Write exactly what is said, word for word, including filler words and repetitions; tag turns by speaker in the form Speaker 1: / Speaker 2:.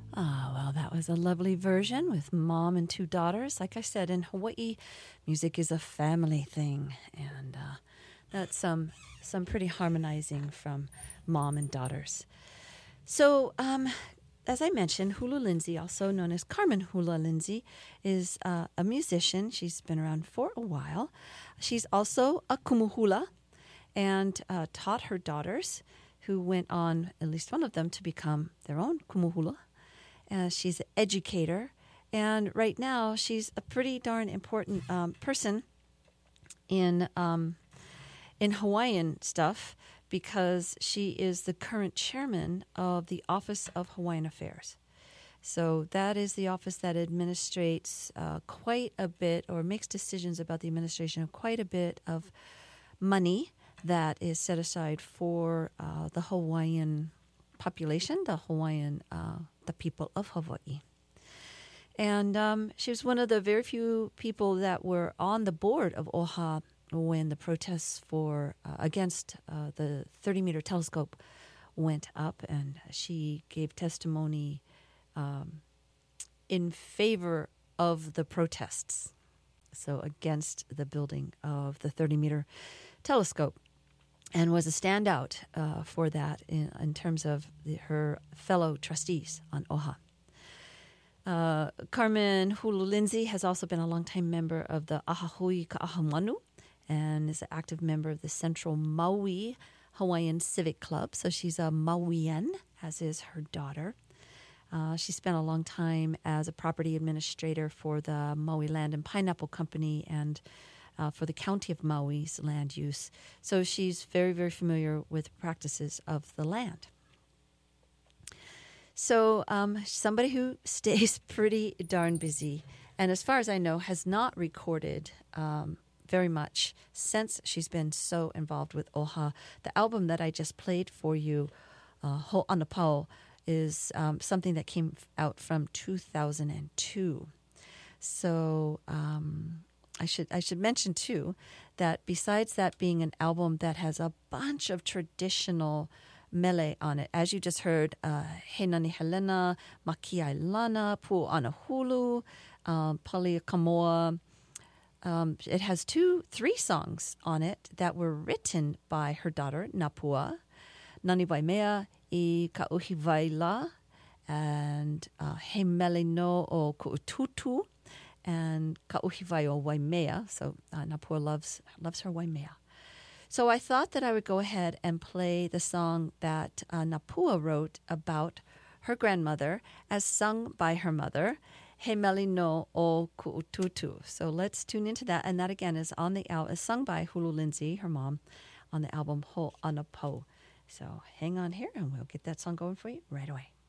Speaker 1: Ah, well, that was a lovely version with mom and two daughters. Like I said, in Hawaii, music is a family thing, and uh, that's some some pretty harmonizing from mom and daughters. So, um, as I mentioned, Hulu Lindsay, also known as Carmen Hula Lindsay, is uh, a musician. She's been around for a while. She's also a kumuhula and uh, taught her daughters, who went on, at least one of them, to become their own kumuhula. Uh, she's an educator, and right now she's a pretty darn important um, person in um, in Hawaiian stuff because she is the current chairman of the Office of Hawaiian Affairs. So that is the office that administrates uh, quite a bit, or makes decisions about the administration of quite a bit of money that is set aside for uh, the Hawaiian population, the Hawaiian, uh, the people of Hawaii. And um, she was one of the very few people that were on the board of O H A when the protests for uh, against uh, the thirty-meter telescope went up, and she gave testimony um, in favor of the protests, so against the building of the thirty-meter telescope, and was a standout uh, for that in, in terms of the, her fellow trustees on O H A. Uh, Carmen Hulu Lindsay has also been a longtime member of the Ahahui Ka'ahamanu and is an active member of the Central Maui Hawaiian Civic Club. So she's a Mauian, as is her daughter. Uh, she spent a long time as a property administrator for the Maui Land and Pineapple Company and uh, for the County of Maui's land use. So she's very, very familiar with practices of the land. So um, somebody who stays pretty darn busy, and as far as I know, has not recorded um, very much since she's been so involved with O H A. The album that I just played for you, uh, Ho'anapau, is um, something that came out from two thousand two. So um, I should I should mention too that besides that being an album that has a bunch of traditional mele on it, as you just heard, uh, He Nani Helena, Makiai Lana, Pu'ana Hulu, um, Pali Kamoa. Um, it has two, three songs on it that were written by her daughter, Napua, Nani Waimea, I Ka'uhi Vaila, and uh, He Mele no o Ku'ututu, and Ka'uhi Vai o Waimea. So uh, Napua loves loves her Waimea. So I thought that I would go ahead and play the song that uh, Napua wrote about her grandmother as sung by her mother, He Mele no o Ku'ututu. So let's tune into that. And that, again, is on the al- is sung by Hulu Lindsay, her mom, on the album Ho'anapau. So hang on here, and we'll get that song going for you right away.